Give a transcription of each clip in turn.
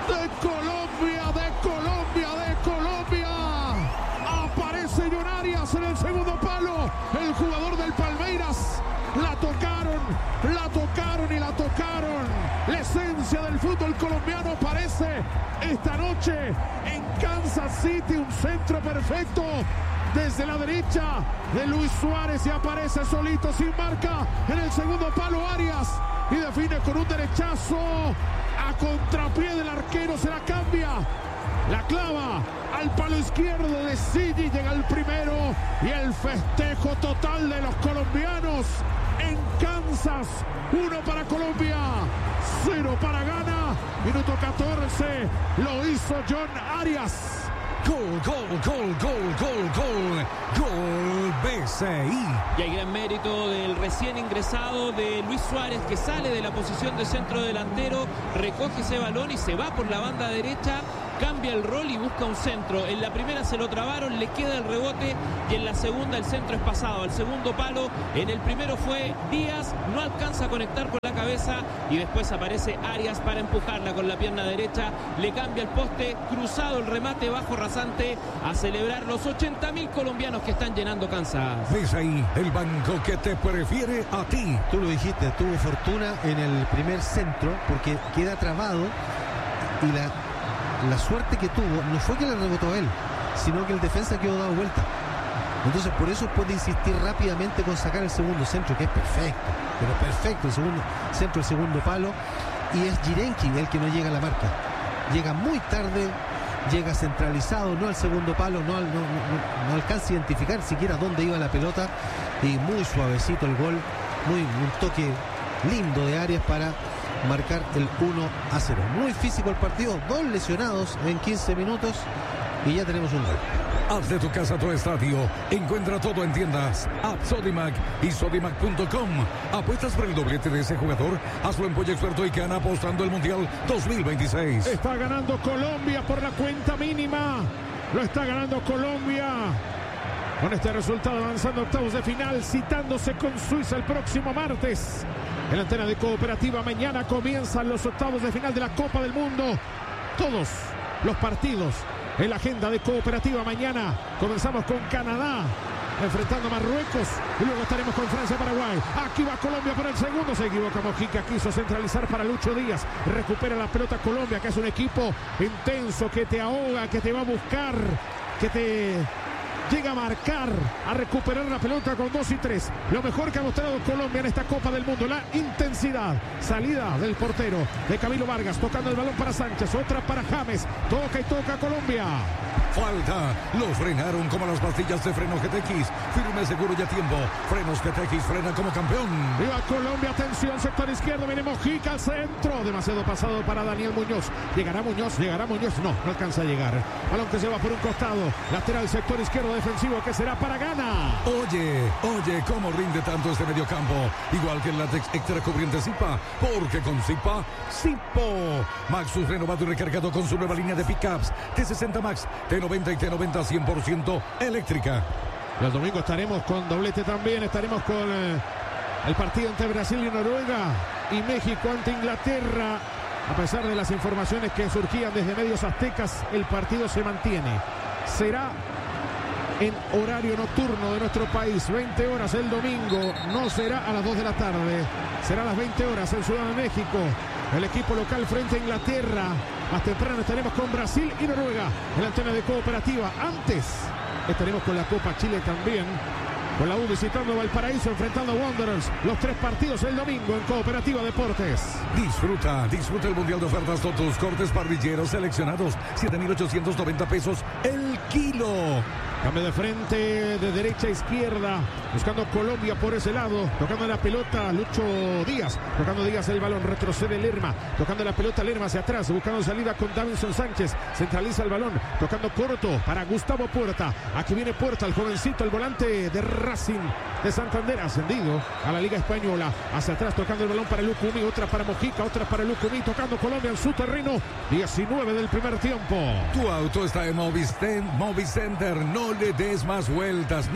de Colombia, de Colombia, de Colombia. Aparece John Arias en el segundo palo, el jugador del Palmeiras. La tocaron y la tocaron. La esencia del fútbol colombiano aparece esta noche en Kansas City. Un centro perfecto desde la derecha de Luis Suárez y aparece solito sin marca en el segundo palo Arias y define con un derechazo a contrapié del arquero. Se la cambia, la clava al palo izquierdo de Sigi, llega el primero y el festejo total de los colombianos en Kansas. 1 para Colombia, 0 para Ghana. Minuto 14, lo hizo John Arias. Gol, gol, gol, gol, gol, gol, gol BCI. Y hay gran mérito del recién ingresado de Luis Suárez, que sale de la posición de centro delantero, recoge ese balón y se va por la banda derecha, cambia el rol y busca un centro. En la primera se lo trabaron, le queda el rebote y en la segunda el centro es pasado al segundo palo. En el primero fue Díaz, no alcanza a conectar con la cabeza y después aparece Arias para empujarla con la pierna derecha, le cambia el poste, cruzado el remate bajo rasante, a celebrar los 80.000 colombianos que están llenando Kansas. Ves ahí el banco que te prefiere a ti. Tú lo dijiste, tuvo fortuna en el primer centro porque queda trabado y la suerte que tuvo no fue que le rebotó a él, sino que el defensa quedó dado vuelta. Entonces por eso puede insistir rápidamente con sacar el segundo centro, que es perfecto, pero perfecto, el segundo centro, el segundo palo, y es Jirenki el que no llega a la marca. Llega muy tarde, llega centralizado, no al segundo palo, no alcanza a identificar siquiera dónde iba la pelota, y muy suavecito el gol, un toque lindo de Arias para marcar el 1-0. Muy físico el partido, 2 lesionados en 15 minutos y ya tenemos un gol. Haz de tu casa tu estadio. Encuentra todo en tiendas, app Sodimac y Sodimac.com. Apuestas por el doblete de ese jugador. Hazlo en Pollo Experto y gana apostando el Mundial 2026. Está ganando Colombia por la cuenta mínima. Lo está ganando Colombia. Con este resultado avanzando a octavos de final, citándose con Suiza el próximo martes. En la antena de Cooperativa mañana comienzan los octavos de final de la Copa del Mundo. Todos los partidos en la agenda de Cooperativa mañana. Comenzamos con Canadá enfrentando a Marruecos y luego estaremos con Francia-Paraguay. Aquí va Colombia para el segundo. Se equivoca Mojica, quiso centralizar para Lucho Díaz. Recupera la pelota Colombia, que es un equipo intenso, que te ahoga, que te va a buscar, que te llega a marcar, a recuperar la pelota con 2 y 3. Lo mejor que ha mostrado Colombia en esta Copa del Mundo, la intensidad. Salida del portero de Camilo Vargas, tocando el balón para Sánchez, otra para James. Toca y toca Colombia. Falta, lo frenaron como las pastillas de freno GTX. Firme, seguro y a tiempo. Frenos GTX, frena como campeón. Viva Colombia, atención, sector izquierdo. Viene Mojica al centro. Demasiado pasado para Daniel Muñoz. Llegará Muñoz. No alcanza a llegar. Balón que se va por un costado. Lateral, sector izquierdo defensivo, que será para Ghana. Oye, cómo rinde tanto este mediocampo. Igual que el látex extra cubriente Zipa. Porque con Zipa, Zipo. Maxus renovado y recargado con su nueva línea de pickups. T60 Max, T90 y T90 100% eléctrica. Los domingos estaremos con doblete también. Estaremos con el partido entre Brasil y Noruega y México ante Inglaterra. A pesar de las informaciones que surgían desde medios aztecas, el partido se mantiene. Será en horario nocturno de nuestro país, 20 horas el domingo, no será a las 2 de la tarde, será a las 20 horas en Ciudad de México. El equipo local frente a Inglaterra. Más temprano estaremos con Brasil y Noruega en la antena de Cooperativa. Antes estaremos con la Copa Chile también, con la U visitando Valparaíso, enfrentando a Wanderers. Los 3 partidos el domingo en Cooperativa Deportes. Disfruta el Mundial de Ofertas Totus. Cortes parrilleros seleccionados, 7,890 pesos el kilo. Cambio de frente, de derecha a izquierda, buscando Colombia por ese lado, tocando la pelota Lucho Díaz, tocando Díaz el balón, retrocede Lerma, tocando la pelota Lerma hacia atrás, buscando salida con Davinson Sánchez, centraliza el balón, tocando corto para Gustavo Puerta. Aquí viene Puerta, el jovencito, el volante de Racing de Santander, ascendido a la Liga Española, hacia atrás, tocando el balón para Lucumí, otra para Mojica, otra para Lucumí, tocando Colombia en su terreno, 19 del primer tiempo. Tu auto está en Movicenter, no le des más vueltas,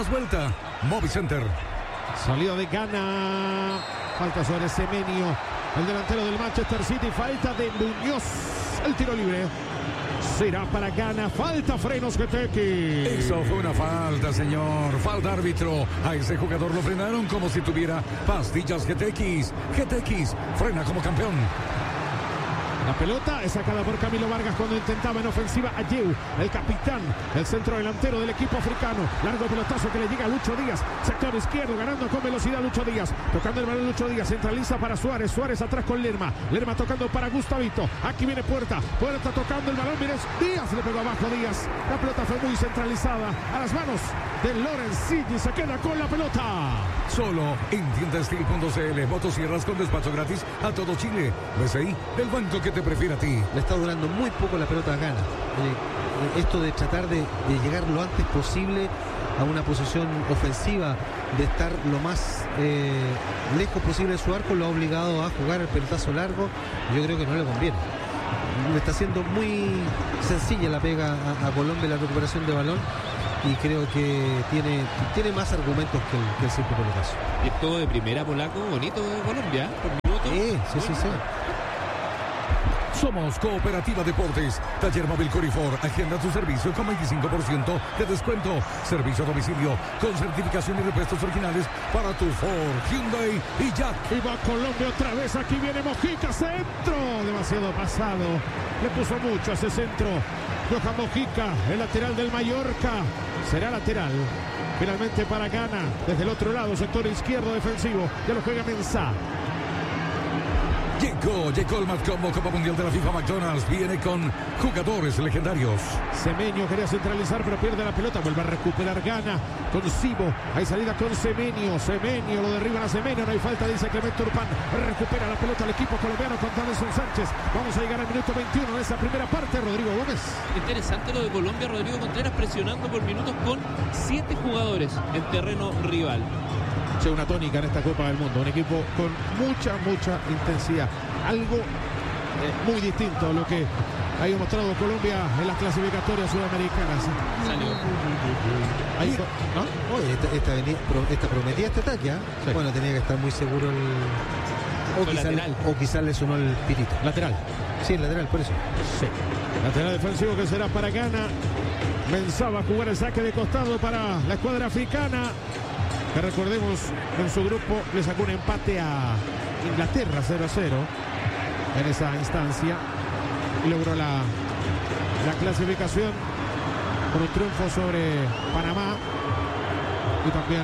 Movicenter. Salida de Ghana, falta sobre Semenyo, el delantero del Manchester City. Falta de Muñoz. El tiro libre será para Ghana. Falta Frenos Geteki. Eso fue una falta, señor. Falta árbitro. A ese jugador lo frenaron como si tuviera pastillas Geteki. Geteki frena como campeón. La pelota es sacada por Camilo Vargas cuando intentaba en ofensiva a Yeu, el capitán, el centro delantero del equipo africano. Largo pelotazo que le llega a Lucho Díaz, sector izquierdo, ganando con velocidad Lucho Díaz. Tocando el balón Lucho Díaz, centraliza para Suárez. Suárez atrás con Lerma. Lerma tocando para Gustavito. Aquí viene Puerta. Puerta tocando el balón. Mires, Díaz le pegó abajo Díaz. La pelota fue muy centralizada a las manos de Lorenzini. Se queda con la pelota. Solo en tiendastil.cl. Motosierras con despacho gratis a todo Chile. BCI, el banco que te prefiere a ti. Le está durando muy poco la pelota a Ghana. Esto de tratar de llegar lo antes posible a una posición ofensiva, de estar lo más lejos posible de su arco, lo ha obligado a jugar el pelotazo largo. Yo creo que no le conviene. Le está haciendo muy sencilla la pega a Colombia la recuperación de balón, y creo que tiene más argumentos que el simple pelotazo. Y esto de primera, polaco, bonito de Colombia, por minuto. Sí. Somos Cooperativa Deportes. Taller Móvil Corifor. Agenda tu servicio con 25% de descuento. Servicio a domicilio con certificación y repuestos originales para tu Ford, Hyundai y Jack. Y va Colombia otra vez. Aquí viene Mojica. Centro. Demasiado pasado. Le puso mucho a ese centro. Johan Mojica, el lateral del Mallorca. Será lateral. Finalmente para Ghana. Desde el otro lado, sector izquierdo defensivo. Ya lo juega Mensah. Llegó el Matcombo Copa Mundial de la FIFA. McDonald's viene con jugadores legendarios. Semenyo quería centralizar, pero pierde la pelota. Vuelve a recuperar Ghana con Sibo. Hay salida con Semenyo. Semenyo lo derriban a Semenyo. No hay falta, dice Clemente Urpán. Recupera la pelota el equipo colombiano con Davinson Sánchez. Vamos a llegar al minuto 21 de esa primera parte. Rodrigo Gómez. Interesante lo de Colombia. Rodrigo Contreras presionando por minutos con 7 jugadores en terreno rival. Una tónica en esta Copa del Mundo, un equipo con mucha intensidad, algo muy distinto a lo que ha mostrado Colombia en las clasificatorias sudamericanas. Salió. Ahí, ¿no? Oye, esta prometía este ataque, ¿eh? Sí. Bueno, tenía que estar muy seguro o quizás le sonó el pitito. Lateral. Sí, lateral, por eso. Sí. Lateral defensivo que será para Ghana. Mensah va a jugar el saque de costado para la escuadra africana, que recordemos en su grupo le sacó un empate a Inglaterra 0-0 en esa instancia y logró la clasificación con un triunfo sobre Panamá y también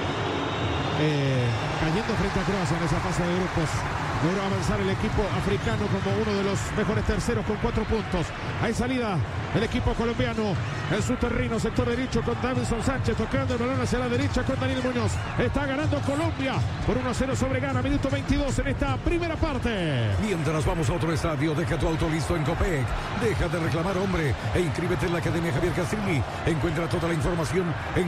cayendo frente a Croacia en esa fase de grupos. Logró avanzar el equipo africano como uno de los mejores terceros con 4 puntos. Hay salida el equipo colombiano en su terreno, sector derecho con Davinson Sánchez, tocando el balón hacia la derecha con Daniel Muñoz. Está ganando Colombia por 1-0 sobre Ghana, minuto 22 en esta primera parte. Mientras vamos a otro estadio, deja tu auto listo en Copec. Deja de reclamar, hombre, e inscríbete en la Academia Javier Castrilli. Encuentra toda la información en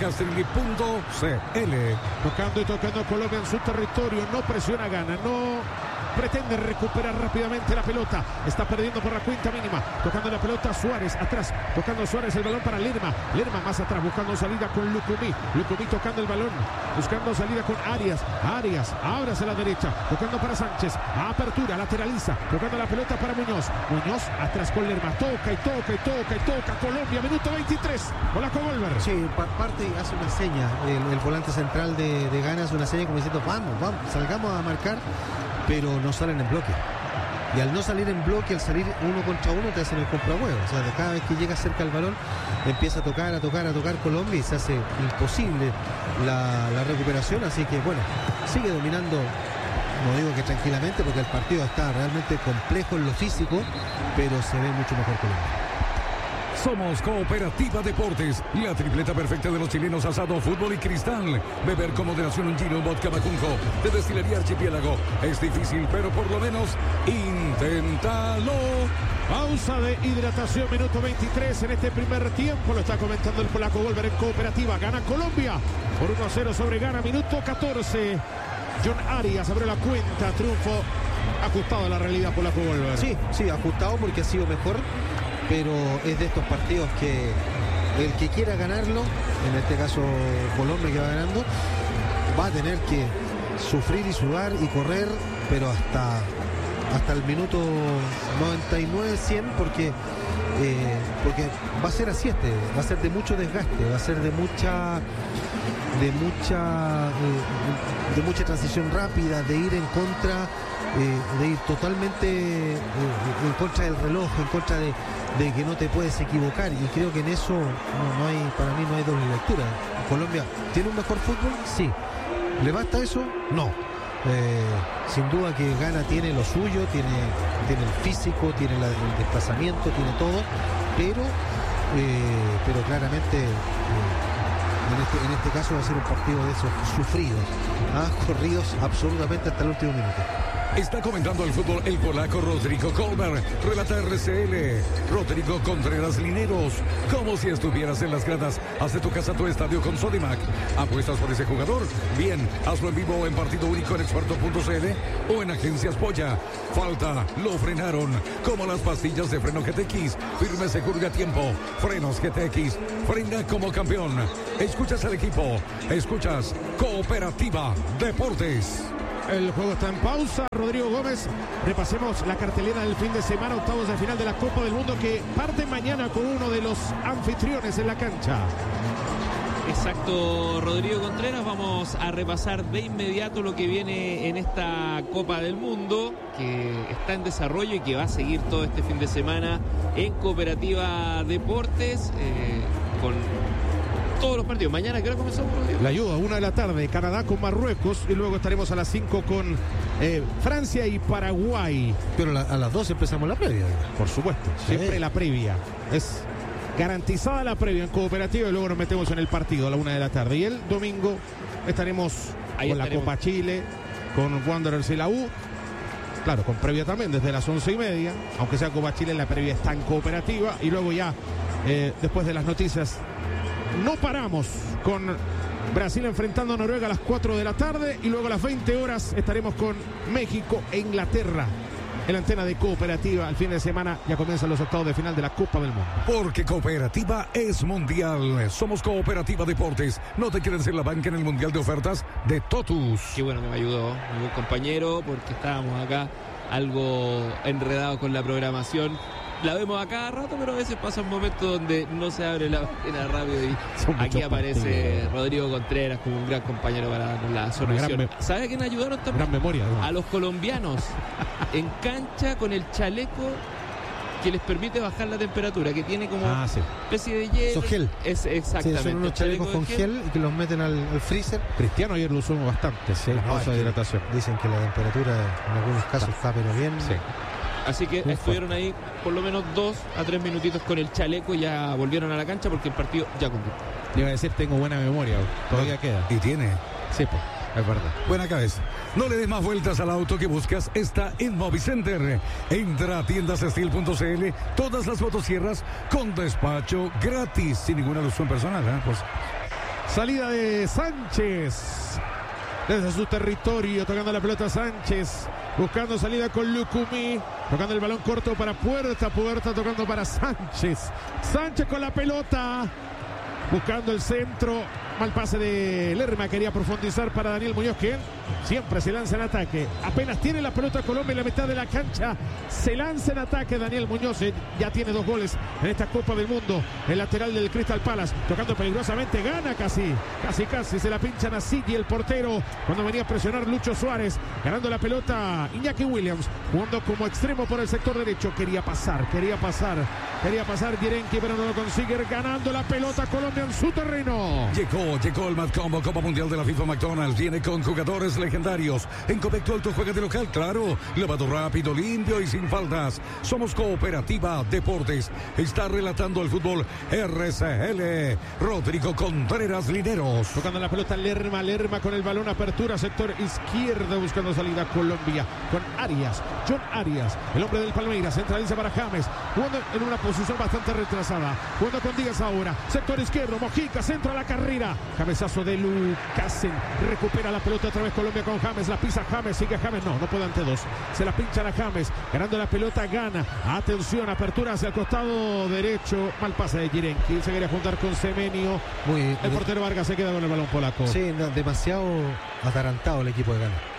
javiercastrilli.cl. Tocando y tocando Colombia en su territorio, no presiona Ghana, no pretende recuperar rápidamente la pelota. Está perdiendo por la cuenta mínima. Tocando la pelota Suárez atrás. Tocando Suárez el balón para Lerma. Lerma más atrás buscando salida con Lucumí. Lucumí tocando el balón. Buscando salida con Arias. Arias abre hacia la derecha. Tocando para Sánchez. Apertura, lateraliza. Tocando la pelota para Muñoz. Muñoz atrás con Lerma. Toca y toca y toca y toca. Colombia, minuto 23. Hola, Golver. Sí, parte hace una seña. El volante central de Ghana hace una seña como diciendo, vamos, salgamos a marcar. Pero no salen en bloque. Y al no salir en bloque, al salir uno contra uno, te hacen el contrahuevo. O sea, cada vez que llega cerca al balón, empieza a tocar Colombia y se hace imposible la recuperación. Así que, bueno, sigue dominando, no digo que tranquilamente, porque el partido está realmente complejo en lo físico, pero se ve mucho mejor Colombia. Somos Cooperativa Deportes, la tripleta perfecta de los chilenos: asado, fútbol y cristal. Beber con moderación un gin, un vodka Macunco de Destilería Archipiélago. Es difícil, pero por lo menos inténtalo. Pausa de hidratación, minuto 23 en este primer tiempo. Lo está comentando el polaco Golver en Cooperativa. Gana Colombia por 1-0 sobre Ghana, minuto 14. John Arias abrió la cuenta, triunfo ajustado a la realidad, polaco Golver. Sí, ajustado porque ha sido mejor. Pero es de estos partidos que el que quiera ganarlo, en este caso Colombia que va ganando, va a tener que sufrir y sudar y correr pero hasta el minuto 99, 100, porque va a ser así, va a ser de mucho desgaste, va a ser de mucha transición rápida, de ir en contra, de ir totalmente en contra del reloj, en contra de que no te puedes equivocar, y creo que en eso no hay, para mí no hay doble lectura. Colombia tiene un mejor fútbol, sí. ¿Le basta eso? No. Sin duda que Ghana tiene lo suyo, tiene el físico, tiene el desplazamiento, tiene todo, pero claramente en este caso va a ser un partido de esos sufridos, corridos absolutamente hasta el último minuto. Está comentando el fútbol el polaco Rodrigo Kolber. Relata RCL. Rodrigo Contreras Lineros. Como si estuvieras en las gradas. Haz de tu casa tu estadio con Sodimac. ¿Apuestas por ese jugador? Bien, hazlo en vivo en partido único en experto.cl o en Agencias Polla. Falta, lo frenaron. Como las pastillas de freno GTX. Firme, seguro y a tiempo. Frenos GTX. Frena como campeón. Escuchas al equipo. Escuchas Cooperativa Deportes. El juego está en pausa. Rodrigo Gómez, repasemos la cartelera del fin de semana, octavos de final de la Copa del Mundo, que parte mañana con uno de los anfitriones en la cancha. Exacto, Rodrigo Contreras. Vamos a repasar de inmediato lo que viene en esta Copa del Mundo, que está en desarrollo y que va a seguir todo este fin de semana en Cooperativa Deportes, con todos los partidos. Mañana, ¿qué hora comenzamos, Rodrigo? La ayuda, 1 de la tarde, Canadá con Marruecos, y luego estaremos a las 5 con Francia y Paraguay. Pero a las 2 empezamos la previa. Por supuesto, sí. Siempre la previa. Es garantizada la previa en Cooperativa, y luego nos metemos en el partido a la 1 de la tarde. Y el domingo estaremos con la Copa Chile, con Wanderers y la U. Claro, con previa también desde las 11:30, aunque sea Copa Chile, la previa está en Cooperativa. Y luego ya, después de las noticias, no paramos con Brasil enfrentando a Noruega a las 4 de la tarde, y luego a las 20 horas estaremos con México e Inglaterra en la antena de Cooperativa. El fin de semana ya comienzan los octavos de final de la Copa del Mundo. Porque Cooperativa es mundial. Somos Cooperativa Deportes. No te quedes en la banca en el Mundial de Ofertas de Totus. Qué bueno que me ayudó mi buen compañero, porque estábamos acá algo enredados con la programación. La vemos a cada rato, pero a veces pasa un momento donde no se abre la página rápido, y aquí aparece Rodrigo Contreras como un gran compañero para darnos la solución. ¿Sabe a quién ayudaron también? Gran memoria, ¿no? A los colombianos en cancha con el chaleco que les permite bajar la temperatura, que tiene como especie de hielo. Son gel. Es exactamente. Sí, son unos chalecos con gel y que los meten al freezer. Cristiano ayer lo usó bastante, de hidratación. Dicen que la temperatura en algunos casos está pero bien. Sí. Así que estuvieron ahí por lo menos 2 a 3 minutitos con el chaleco, y ya volvieron a la cancha porque el partido ya cumplió. Le iba a decir, tengo buena memoria, todavía queda. Y tiene. Sí, pues, es verdad. Buena cabeza. No le des más vueltas al auto que buscas, está en Movicenter. Entra a tiendasestil.cl, todas las motosierras con despacho gratis, sin ninguna alusión personal, pues. Salida de Sánchez desde su territorio, tocando la pelota Sánchez, buscando salida con Lucumí, tocando el balón corto para Puerta tocando para Sánchez con la pelota, buscando el centro, mal pase de Lerma, quería profundizar para Daniel Muñoz, que siempre se lanza en ataque, apenas tiene la pelota Colombia en la mitad de la cancha, se lanza en ataque Daniel Muñoz, ya tiene 2 goles en esta Copa del Mundo, el lateral del Crystal Palace, tocando peligrosamente, gana casi, se la pinchan a Siggy, el portero, cuando venía a presionar Lucho Suárez, ganando la pelota Iñaki Williams, jugando como extremo por el sector derecho, quería pasar Yerenki, pero no lo consigue, ganando la pelota Colombia en su terreno. Llegó el Mad Combo Copa Mundial de la FIFA McDonald's. Viene con jugadores legendarios. En Copecto Alto juega de local, claro. Lavado rápido, limpio y sin faltas. Somos Cooperativa Deportes. Está relatando el fútbol RCL. Rodrigo Contreras Lineros. Tocando la pelota Lerma con el balón, apertura, sector izquierdo, buscando salida Colombia. Con Arias, John Arias, el hombre del Palmeiras, centraliza para James. Jugando en una posición bastante retrasada. Jugando con Díaz ahora. Sector izquierdo, Mojica, centro a la carrera. Cabezazo de Lucasen, recupera la pelota otra vez Colombia con James, la pisa James, sigue James, no puede ante 2, se la pinchan a James, ganando la pelota, gana, atención, apertura hacia el costado derecho, mal pase de Yerenki, se quería juntar con Semenio, el portero Vargas se queda con el balón polaco. Sí, demasiado atarantado el equipo de Ghana.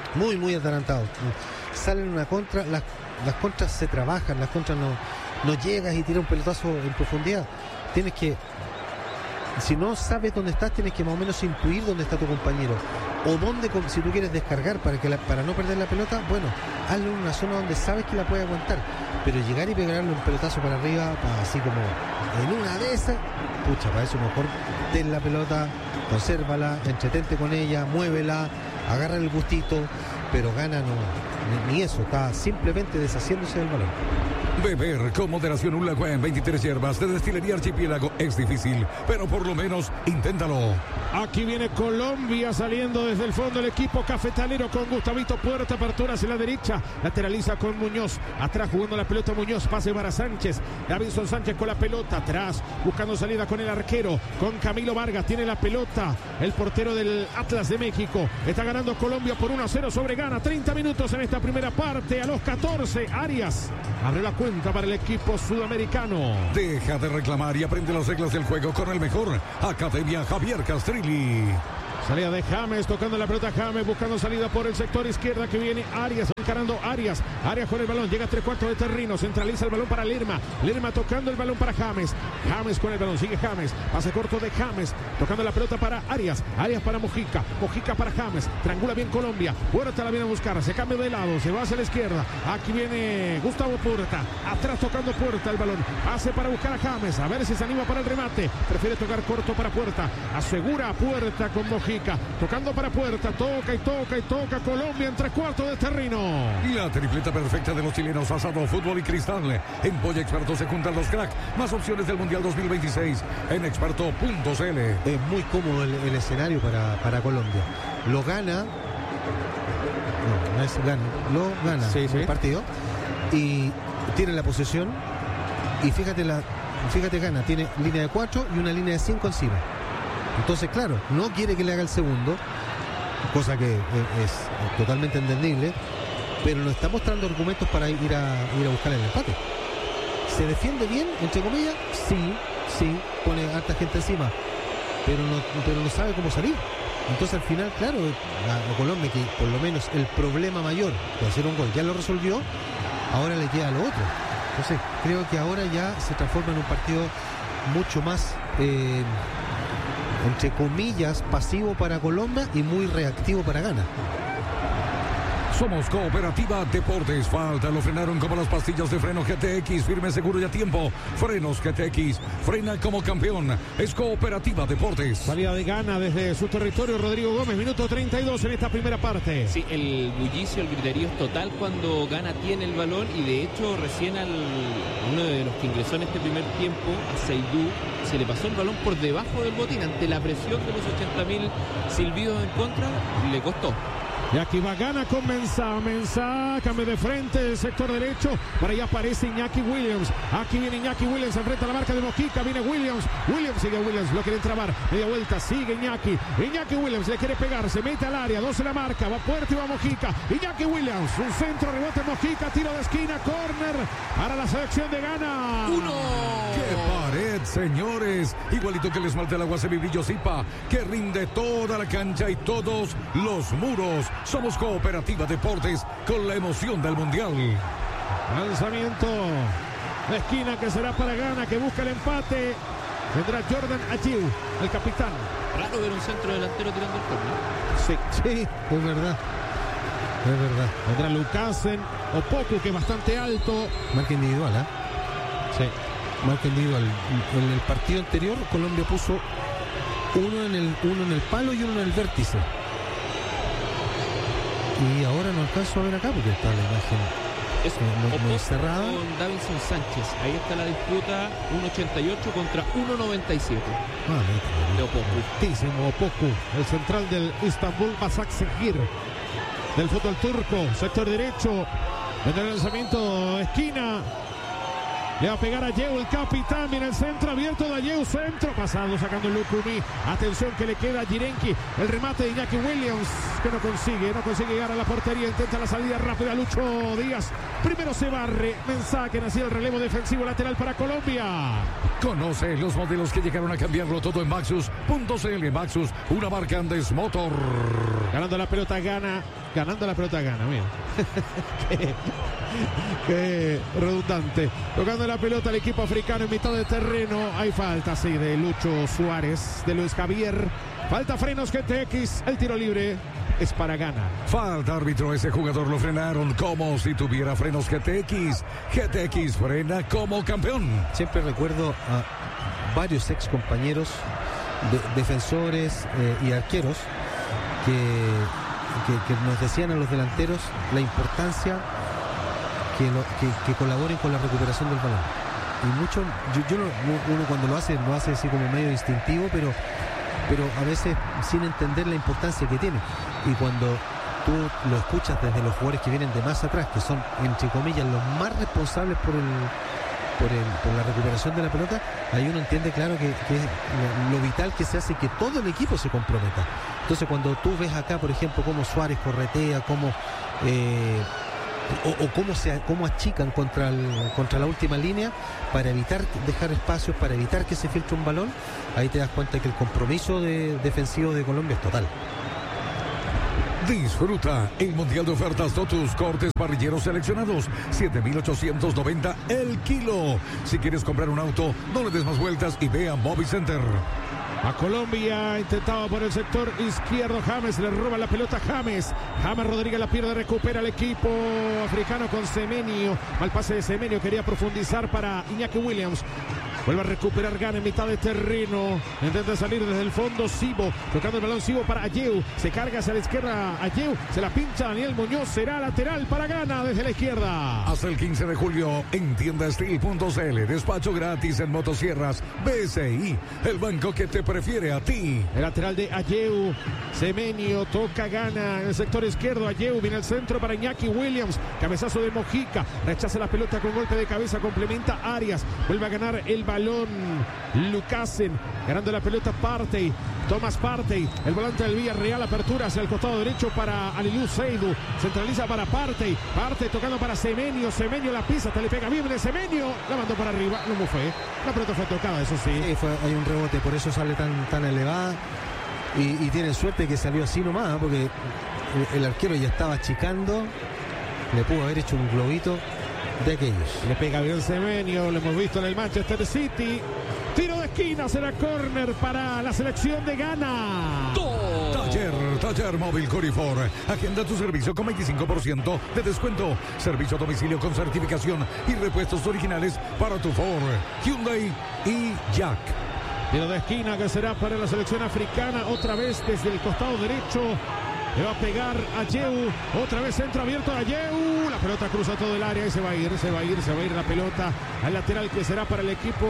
Muy, muy atarantado. Salen una contra, las contras se trabajan, las contras no llegas y tiras un pelotazo en profundidad. Tienes que, si no sabes dónde estás, tienes que más o menos intuir dónde está tu compañero. O dónde, si tú quieres descargar para no perder la pelota, bueno, hazlo en una zona donde sabes que la puede aguantar. Pero llegar y pegarle un pelotazo para arriba, así como en una de esas, pucha, para eso mejor ten la pelota, consérvala, entretente con ella, muévela, agarra el gustito, pero gana ni eso, está simplemente deshaciéndose del balón. Beber con moderación un lago en 23 hierbas de Destilería Archipiélago es difícil, pero por lo menos inténtalo. Aquí viene Colombia saliendo desde el fondo el equipo cafetalero con Gustavito Puerta, apertura hacia la derecha, lateraliza con Muñoz, atrás jugando la pelota Muñoz, pase para Sánchez, Davinson Sánchez con la pelota, atrás buscando salida con el arquero, con Camilo Vargas, tiene la pelota, el portero del Atlas de México, está ganando Colombia por 1-0 sobre Ghana, 30 minutos en esta primera parte, a los 14, Arias abre la cuenta para el equipo sudamericano. Deja de reclamar y aprende las reglas del juego con el mejor. Academia Javier Castrilli. Salida de James, tocando la pelota James, buscando salida por el sector izquierda que viene Arias, encarando Arias con el balón, llega a 3/4 de terreno, centraliza el balón para Lerma tocando el balón para James con el balón, sigue James, pase corto de James, tocando la pelota para Arias para Mojica para James, triangula bien Colombia, Puerta la viene a buscar, se cambia de lado, se va hacia la izquierda, aquí viene Gustavo Puerta, atrás tocando Puerta el balón, pase para buscar a James, a ver si se anima para el remate, prefiere tocar corto para Puerta, asegura a Puerta con Mojica, tocando para Puerta, toca Colombia en 3/4 de terreno. La tripleta perfecta de los chilenos, asado, fútbol y cristal. En Polla Experto se juntan los cracks. Más opciones del Mundial 2026 en experto.cl. Es muy cómodo el escenario para Colombia. Lo gana el partido y tiene la posesión y fíjate gana, tiene línea de 4 y una línea de 5 encima. Entonces, claro, no quiere que le haga el segundo, cosa que es totalmente entendible, pero no está mostrando argumentos para ir a buscar el empate. ¿Se defiende bien, entre comillas? Sí, pone harta gente encima, pero no sabe cómo salir. Entonces, al final, claro, a Colombia, que por lo menos el problema mayor de hacer un gol ya lo resolvió, ahora le queda lo otro. Entonces, creo que ahora ya se transforma en un partido mucho más entre comillas, pasivo para Colombia y muy reactivo para Ghana. Somos Cooperativa Deportes. Falta, lo frenaron como las pastillas de freno GTX. Firme, seguro y a tiempo. Frenos GTX. Frena como campeón. Es Cooperativa Deportes. Salida de Ghana desde su territorio, Rodrigo Gómez. Minuto 32 en esta primera parte. Sí, el bullicio, el griterío es total cuando Ghana tiene el balón. Y de hecho, recién uno de los que ingresó en este primer tiempo, a Seydou, se le pasó el balón por debajo del botín. Ante la presión de los 80.000 silbidos en contra, le costó. Y aquí va Ghana con Mensah, cambio de frente, sector derecho, por ahí aparece Iñaki Williams, aquí viene Iñaki Williams, enfrenta a la marca de Mojica, viene Williams, sigue Williams, lo quiere entrabar, media vuelta, sigue Iñaki Williams, le quiere pegar, se mete al área, 2 en la marca, va Puerta y va Mojica, Iñaki Williams, un centro, rebote Mojica, tiro de esquina, córner para la selección de Ghana. ¡Qué pared, señores! Igualito que el esmalte del agua Semibrillo Zipa, que rinde toda la cancha y todos los muros. Somos Cooperativa Deportes con la emoción del Mundial. Lanzamiento de esquina que será para Ghana, que busca el empate. Tendrá Jordan Ayew, el capitán. Raro ver un centro delantero tirando el córner. Sí, es verdad. Tendrá Lucasen o Poku, que es bastante alto. Marca individual, ¿eh? Sí. Marca individual. En el partido anterior, Colombia puso uno en el palo y uno en el vértice. Y ahora no alcanzo a ver acá porque está la imagen muy cerrada. Con Davinson Sánchez. Ahí está la disputa, 1.88 contra 1.97. De Opoku. Opoku, el central del Istanbul Basaksehir, del fútbol turco, sector derecho. Desde el lanzamiento, esquina. Le va a pegar a Yeu, el capitán. Viene el centro abierto de Yeu. Centro pasando, sacando el Lukumi. Atención que le queda a Jirenki. El remate de Iñaki Williams, que no consigue llegar a la portería. Intenta la salida rápida Lucho Díaz. Primero se barre Mensah, que nació el relevo defensivo lateral para Colombia. Conoce los modelos que llegaron a cambiarlo todo en Maxus.cl. Maxus, una marca Andes Motor. Ganando la pelota gana. Mira. Qué redundante. Tocando la pelota el equipo africano en mitad de terreno. Hay falta, sí, de Lucho Suárez, de Luis Javier. Falta Frenos GTX. El tiro libre es para Ghana. Falta, árbitro. Ese jugador lo frenaron como si tuviera frenos GTX. GTX frena como campeón. Siempre recuerdo a varios ex compañeros, defensores y arqueros que nos decían a los delanteros la importancia que colaboren con la recuperación del balón. Y mucho, uno cuando lo hace así como medio instintivo, pero a veces sin entender la importancia que tiene. Y cuando tú lo escuchas desde los jugadores que vienen de más atrás, que son entre comillas los más responsables por la recuperación de la pelota, ahí uno entiende claro que es lo vital que se hace que todo el equipo se comprometa. Entonces cuando tú ves acá, por ejemplo, cómo Suárez corretea, cómo cómo achican contra la última línea para evitar dejar espacios, para evitar que se filtre un balón, ahí te das cuenta que el compromiso defensivo de Colombia es total. Disfruta el Mundial de Ofertas Totus, cortes parrilleros seleccionados, 7,890 el kilo. Si quieres comprar un auto, no le des más vueltas y ve a Movicenter. A Colombia, intentado por el sector izquierdo, James, le roba la pelota James Rodríguez la pierde, recupera el equipo africano con Semenyo. Mal pase de Semenyo, quería profundizar para Iñaki Williams. Vuelve a recuperar Ghana en mitad de terreno. Intenta salir desde el fondo Sibo. Tocando el balón Sibo para Ayew. Se carga hacia la izquierda Ayew. Se la pincha Daniel Muñoz. Será lateral para Ghana desde la izquierda. Hasta el 15 de julio en tiendasteel.cl. Despacho gratis en motosierras. BCI, el banco que te prefiere a ti. El lateral de Ayew. Semenyo toca Ghana en el sector izquierdo. Ayew viene al centro para Iñaki Williams. Cabezazo de Mojica. Rechaza la pelota con golpe de cabeza. Complementa Arias. Vuelve a ganar el balón Lucasen, ganando la pelota Partey, Thomas Partey, el volante del Villarreal, apertura hacia el costado derecho para Aliou Seydou, centraliza para Partey tocando para Semenyo la pisa, te le pega bien de Semenyo, la mandó para arriba, no fue, la pelota fue tocada, eso sí. Hay un rebote, por eso sale tan elevada y tiene suerte que salió así nomás, porque el arquero ya estaba achicando, le pudo haber hecho un globito de aquellos. Le pega bien Semenyo, lo hemos visto en el Manchester City. Tiro de esquina, será córner para la selección de Ghana. Taller Móvil Corifor. Agenda tu servicio con 25% de descuento. Servicio a domicilio con certificación y repuestos originales para tu Ford, Hyundai y Jack. Tiro de esquina que será para la selección africana. Otra vez desde el costado derecho. Le va a pegar a Ayew. Otra vez centro abierto a Ayew. La pelota cruza todo el área y se va a ir la pelota al lateral que será para el equipo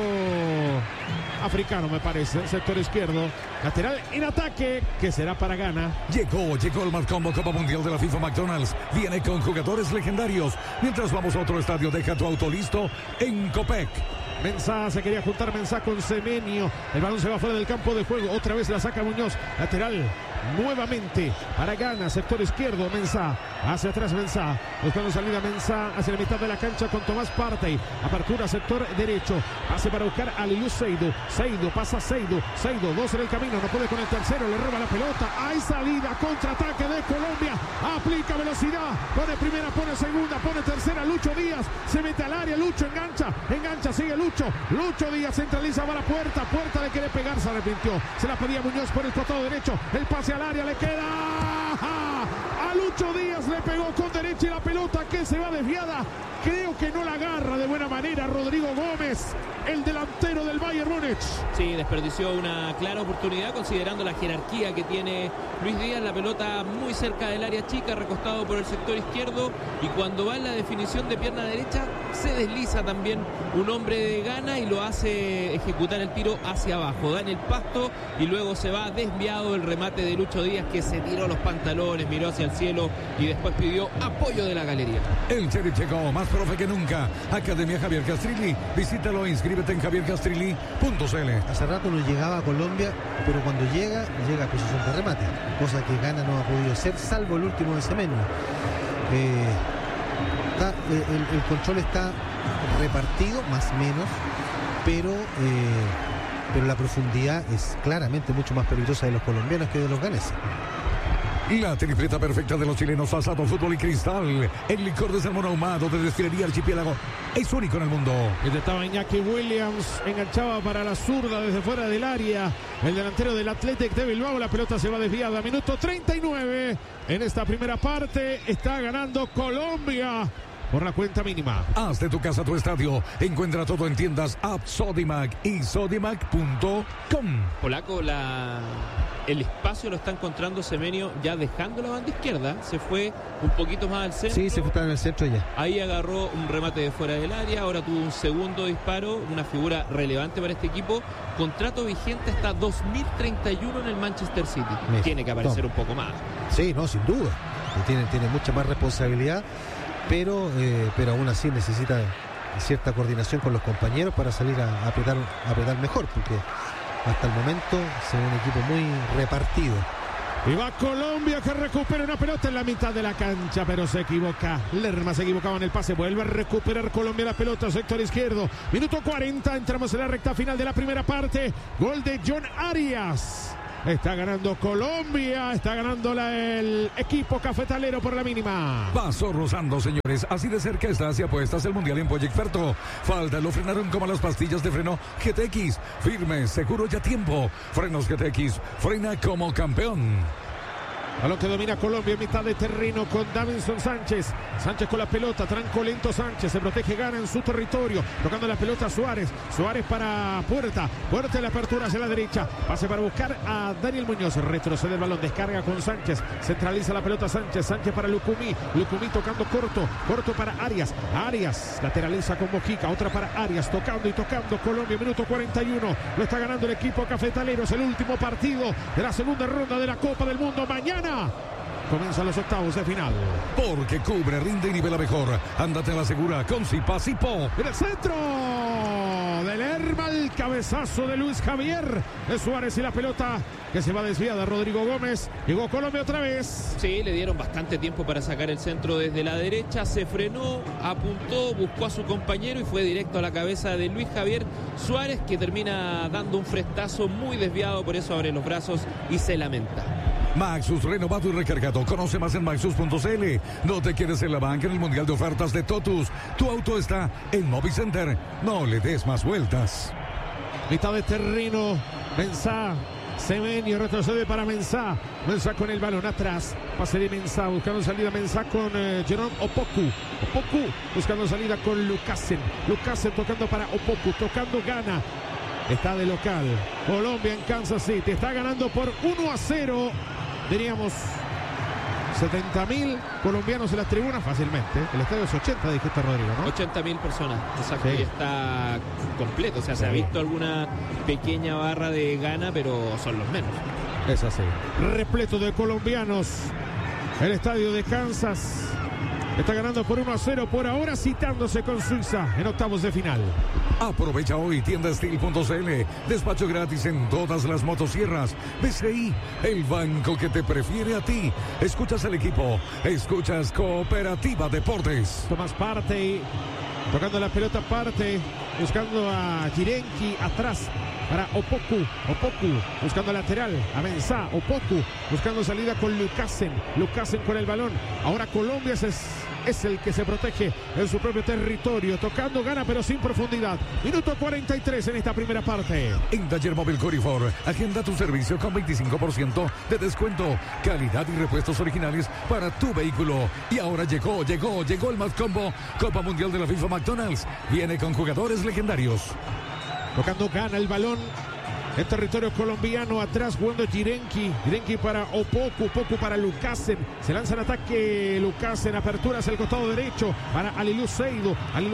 africano, me parece. Sector izquierdo. Lateral en ataque que será para Ghana. Llegó el Marcombo Copa Mundial de la FIFA McDonald's. Viene con jugadores legendarios. Mientras vamos a otro estadio, deja tu auto listo en Copec. Mensah, se quería juntar Mensah con Semenyo. El balón se va fuera del campo de juego. Otra vez la saca Muñoz. Lateral nuevamente para Ghana. Sector izquierdo, Mensah. Hacia atrás Mensah. Buscando salida Mensah hacia la mitad de la cancha con Tomás Partey. Apertura sector derecho. Pase para buscar a Aliou Seydou. Seydou pasa Seydou. Dos en el camino. No puede con el tercero. Le roba la pelota. Hay salida. Contraataque de Colombia. Aplica velocidad. Pone primera, pone segunda, pone tercera. Lucho Díaz se mete al área. Lucho engancha. Sigue Lucho Díaz centraliza para puerta le quiere pegar, se arrepintió, se la pedía Muñoz por el costado derecho, el pase al área, le queda a Lucho Díaz, le pegó con derecha y la pelota que se va desviada, creo que no la agarra de buena manera Rodrigo Gómez, el delantero del Bayern Múnich. Sí, desperdició una clara oportunidad considerando la jerarquía que tiene Luis Díaz, la pelota muy cerca del área chica, recostado por el sector izquierdo, y cuando va en la definición de pierna derecha se desliza también un hombre de Ghana y lo hace ejecutar el tiro hacia abajo, da en el pasto y luego se va desviado el remate de Lucho Díaz, que se tiró los pantalones, miró hacia el cielo y después pidió apoyo de la galería. El Sheriff llegó, más profe que nunca. Academia Javier Castrilli. Visítalo e inscríbete en javiercastrilli.cl. Hace rato no llegaba a Colombia, pero cuando llega a posición de remate, cosa que Ghana no ha podido hacer, salvo el último de Semenyo. El control está repartido, más o menos, pero la profundidad es claramente mucho más peligrosa de los colombianos que de los ganeses. La tripleta perfecta de los chilenos, Asado, Fútbol y Cristal. El licor de salmón ahumado de Destilería Archipiélago es único en el mundo. Estaba Iñaki Williams, enganchaba para la zurda desde fuera del área. El delantero del Athletic de Bilbao, la pelota se va desviada. Minuto 39 en esta primera parte. Está ganando Colombia por la cuenta mínima. Haz de tu casa tu estadio. Encuentra todo en tiendas App Sodimac y Sodimac.com. Polaco, el espacio lo está encontrando Semenyo ya dejando la banda izquierda. Se fue un poquito más al centro. Sí, se fue en el centro ya. Ahí agarró un remate de fuera del área. Ahora tuvo un segundo disparo. Una figura relevante para este equipo. Contrato vigente hasta 2031 en el Manchester City. Tiene que aparecer un poco más. Sí, no, sin duda. Tiene mucha más responsabilidad. Pero aún así necesita cierta coordinación con los compañeros para salir a apretar mejor, porque hasta el momento se ve un equipo muy repartido. Y va Colombia, que recupera una pelota en la mitad de la cancha, pero se equivoca. Lerma se equivocaba en el pase, vuelve a recuperar Colombia la pelota, sector izquierdo. Minuto 40, entramos en la recta final de la primera parte. Gol de John Arias. Está ganando Colombia, está ganando el equipo cafetalero por la mínima. Paso rozando, señores. Así de cerca está hacia apuestas el Mundial en Pollo Experto. Falta, lo frenaron como las pastillas de freno GTX. Firme, seguro y a tiempo. Frenos GTX, frena como campeón. Balón que domina Colombia en mitad de terreno con Davinson Sánchez. Sánchez con la pelota, tranco lento Sánchez. Se protege, gana en su territorio. Tocando la pelota Suárez. Suárez para Puerta. Puerta en la apertura hacia la derecha. Pase para buscar a Daniel Muñoz. Retrocede el balón, descarga con Sánchez. Centraliza la pelota Sánchez. Sánchez para Lucumí. Lucumí tocando corto. Corto para Arias. Arias lateraliza con Mojica. Otra para Arias. Tocando y tocando Colombia. Minuto 41. Lo está ganando el equipo cafetalero. Es el último partido de la segunda ronda de la Copa del Mundo. Mañana comienzan los octavos de final. Porque cubre, rinde y nivela mejor. Ándate a la segura con Zipa Zipo. En el centro de Lerma, el cabezazo de Luis Javier de Suárez y la pelota que se va desviada. Rodrigo Gómez. Llegó Colombia otra vez. Sí, le dieron bastante tiempo para sacar el centro desde la derecha. Se frenó, apuntó, buscó a su compañero y fue directo a la cabeza de Luis Javier Suárez, que termina dando un frestazo muy desviado. Por eso abre los brazos y se lamenta. Maxus, renovado y recargado. Conoce más en Maxus.cl. No te quedes en la banca en el Mundial de Ofertas de Totus. Tu auto está en Movicenter. No le des más vueltas. Mitad de terreno. Mensah. Semenyo retrocede para Mensah. Mensah con el balón atrás. Pase de Mensah. Buscando salida Mensah con Jerome Opoku. Opoku buscando salida con Lucasen. Lucasen tocando para Opoku. Tocando Ghana. Está de local. Colombia en Kansas City. Está ganando por 1-0. Diríamos 70.000 colombianos en las tribunas fácilmente. El estadio es 80, dijiste Rodrigo, ¿no? 80.000 personas, exacto. Sí. Y está completo. O sea, se ha visto alguna pequeña barra de Ghana, pero son los menos. Es así. Repleto de colombianos. El estadio de Kansas está ganando por 1-0 por ahora, citándose con Suiza en octavos de final. Aprovecha hoy tiendastil.cl. Despacho gratis en todas las motosierras. BCI, el banco que te prefiere a ti. Escuchas al equipo. Escuchas Cooperativa Deportes. Tomás Partey tocando la pelota, Partey buscando a Jirenki atrás para Opoku. Opoku buscando lateral a Mensah. Opoku buscando salida con Lucasen. Lucasen con el balón. Ahora Colombia es el que se protege en su propio territorio. Tocando, gana, pero sin profundidad. Minuto 43 en esta primera parte. En Taller Móvil Corifor, agenda tu servicio con 25% de descuento. Calidad y repuestos originales para tu vehículo. Y ahora llegó el Más Combo Copa Mundial de la FIFA McDonald's. Viene con jugadores legendarios. Tocando, gana el balón. en territorio colombiano. Atrás jugando Jirenki para Opoku para Lucasen. Se lanza en ataque Lucasen, apertura hacia el costado derecho para Alilu Seidu,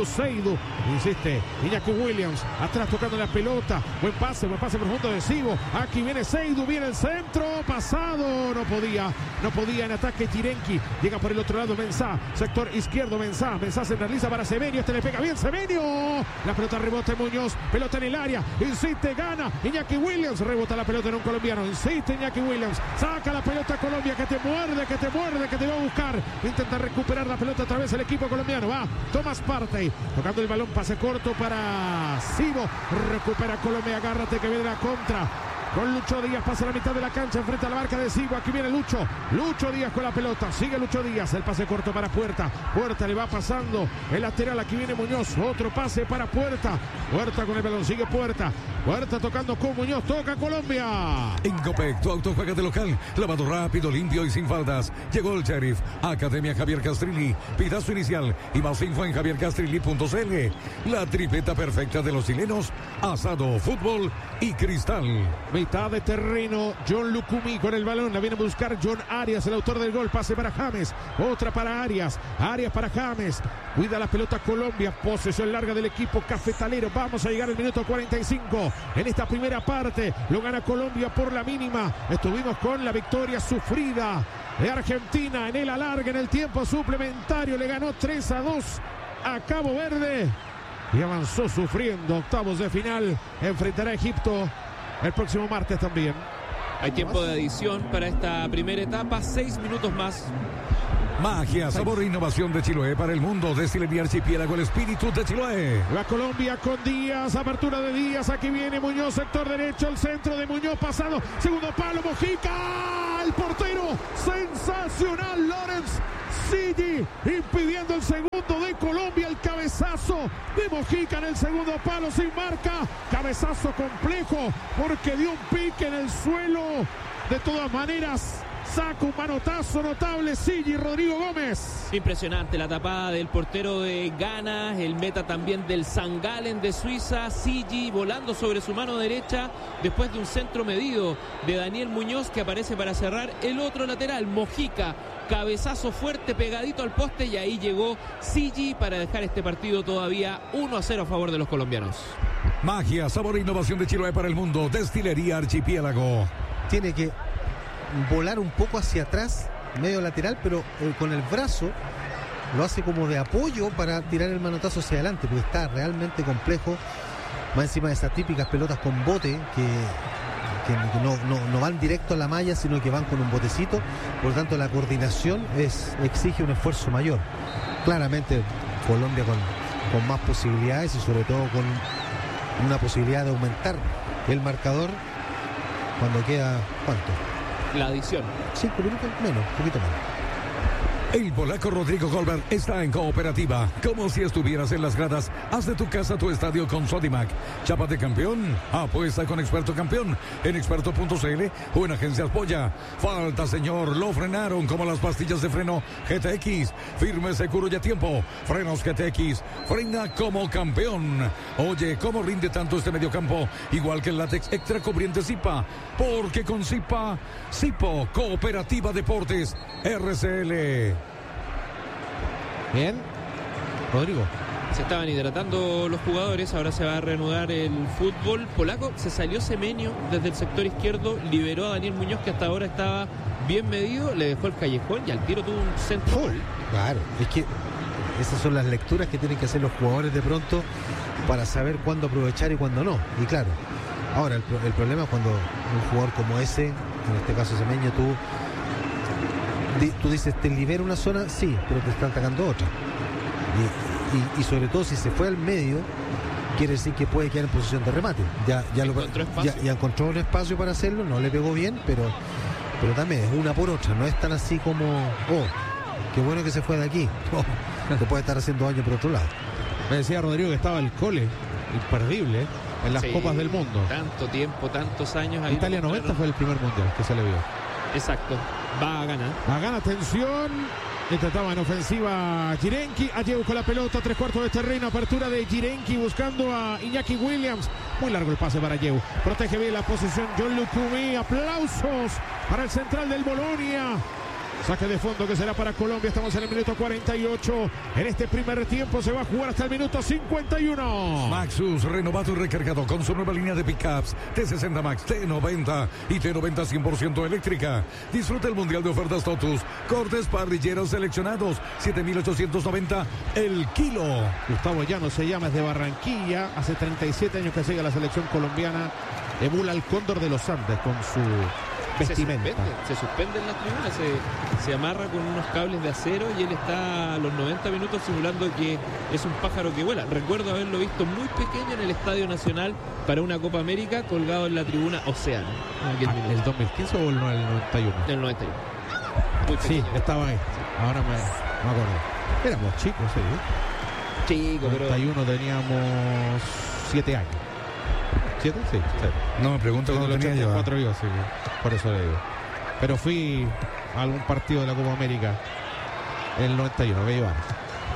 insiste Iñaki Williams, atrás tocando la pelota, buen pase profundo de Sibo. Aquí viene Seidu, viene el centro, pasado, no podía en ataque Jirenki, llega por el otro lado Mensah, sector izquierdo Mensah centraliza para Semenyo, le pega bien Semenyo, la pelota rebota en Muñoz, pelota en el área, insiste, gana Iñaki Williams, rebota la pelota en un colombiano, insiste Iñaki Williams, saca la pelota a Colombia, que te muerde, que te va a buscar, intenta recuperar la pelota otra vez el equipo colombiano, va Thomas Partey, tocando el balón, pase corto para Sibo, recupera Colombia, agárrate que viene la contra. Con Lucho Díaz, pasa la mitad de la cancha, enfrente a la marca de Sibo, aquí viene Lucho Díaz con la pelota, sigue Lucho Díaz, el pase corto para Puerta le va pasando el lateral, aquí viene Muñoz, otro pase para Puerta con el balón, sigue Puerta tocando con Muñoz, toca Colombia. En Copec, tu auto juega de local, lavado rápido, limpio y sin faltas. Llegó el Sheriff, Academia Javier Castrilli, pida su inicial y más info en javiercastrilli.cl. La tripleta perfecta de los chilenos, asado, fútbol y cristal. Mitad de terreno, John Lucumí con el balón, la viene a buscar John Arias, el autor del gol, pase para James, otra para Arias para James, cuida la pelota Colombia, posesión larga del equipo cafetalero, vamos a llegar al minuto 45, en esta primera parte, lo gana Colombia por la mínima, estuvimos con la victoria sufrida de Argentina en el alargue, en el tiempo suplementario, le ganó 3-2 a Cabo Verde y avanzó sufriendo, octavos de final, enfrentará a Egipto el próximo martes también. Hay tiempo de adición para esta primera etapa, 6 minutos más. Magia, sabor e innovación de Chiloé para el mundo. Destilería Archipiélago, el espíritu de Chiloé. La Colombia con Díaz, apertura de Díaz, aquí viene Muñoz, sector derecho, el centro de Muñoz, pasado, segundo palo, Mojica, el portero, sensacional, Lorenz Sigi, impidiendo el segundo de Colombia, el cabezazo de Mojica en el segundo palo, sin marca, cabezazo complejo, porque dio un pique en el suelo, de todas maneras, saca un manotazo notable Sigi Rodrigo Gómez. Impresionante la tapada del portero de Ghana, el meta también del St. Gallen de Suiza, Sigi volando sobre su mano derecha después de un centro medido de Daniel Muñoz que aparece para cerrar el otro lateral, Mojica, cabezazo fuerte pegadito al poste y ahí llegó Sigi para dejar este partido todavía 1-0 a favor de los colombianos. Magia, sabor e innovación de Chiloé para el mundo. Destilería Archipiélago. Tiene que volar un poco hacia atrás, medio lateral, pero con el brazo lo hace como de apoyo para tirar el manotazo hacia adelante, porque está realmente complejo, más encima de esas típicas pelotas con bote que no van directo a la malla, sino que van con un botecito, por lo tanto la coordinación exige un esfuerzo mayor. Claramente Colombia con más posibilidades y sobre todo con una posibilidad de aumentar el marcador cuando queda, ¿cuánto? La adición. 5 minutos menos, un poquito menos. El polaco Rodrigo Goldberg está en Cooperativa. Como si estuvieras en las gradas, haz de tu casa tu estadio con Sodimac. Chapa de campeón, apuesta con Experto Campeón en experto.cl o en Agencias Polla. Falta, señor, lo frenaron como las pastillas de freno GTX. Firme, seguro y a tiempo. Frenos GTX, frena como campeón. Oye, ¿cómo rinde tanto este mediocampo? Igual que el látex extra cubriente Zipa. Porque con Zipa, Zipo, Cooperativa Deportes, RCL. Bien, Rodrigo. Se estaban hidratando los jugadores, ahora se va a reanudar el fútbol polaco. Se salió Semenyo desde el sector izquierdo, liberó a Daniel Muñoz, que hasta ahora estaba bien medido, le dejó el callejón y al tiro tuvo un centro gol. Claro, es que esas son las lecturas que tienen que hacer los jugadores de pronto para saber cuándo aprovechar y cuándo no. Y claro, ahora el problema es cuando un jugador como ese, en este caso Semenyo, tú dices, te libera una zona, sí, pero te está atacando otra. Y sobre todo si se fue al medio, quiere decir que puede quedar en posición de remate. Ya encontró un espacio para hacerlo, no le pegó bien, pero también es una por otra, no es tan así como, qué bueno que se fue de aquí, que puede estar haciendo daño por otro lado. Me decía Rodrigo que estaba el Cole, imperdible, en las Copas del Mundo. Tanto tiempo, tantos años. Ahí Italia 90 fue el primer mundial que se le vio. Exacto. Va a ganar. Va a ganar, atención. Intentaba en ofensiva Jirenki. Ayew con la pelota, 3/4 de terreno. Apertura de Jirenki buscando a Iñaki Williams. Muy largo el pase para Ayew. Protege bien la posición John Lucumí. Aplausos para el central del Bolonia. Saque de fondo que será para Colombia. Estamos en el minuto 48. En este primer tiempo se va a jugar hasta el minuto 51. Maxus, renovado y recargado con su nueva línea de pickups T60 Max, T90 y T90 100% eléctrica. Disfruta el mundial de ofertas Totus. Cortes parrilleros seleccionados, 7,890 el kilo. Gustavo Llano se llama, es de Barranquilla. Hace 37 años que sigue la selección colombiana. Emula al Cóndor de los Andes con su vestimenta. Se suspende en la tribuna, se amarra con unos cables de acero y él está a los 90 minutos simulando que es un pájaro que vuela. Recuerdo haberlo visto muy pequeño en el Estadio Nacional para una Copa América, colgado en la tribuna Océano. ¿El 2015 o el 91? El 91. Sí, estaba ahí. Ahora me acuerdo. Éramos chicos, sí. Chico, pero 91 teníamos 7 años. ¿7? Sí. No me pregunto cuándo tenía yo. 4 yo, sí. Por eso le digo. Pero fui a algún partido de la Copa América en el 91, que llevamos.